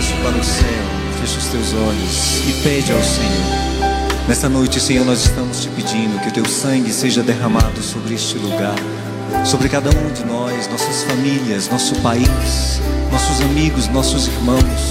rosto para o céu, fecha os teus olhos e pede ao Senhor. Nesta noite, Senhor, nós estamos te pedindo que o teu sangue seja derramado sobre este lugar, sobre cada um de nós, nossas famílias, nosso país, nossos amigos, nossos irmãos.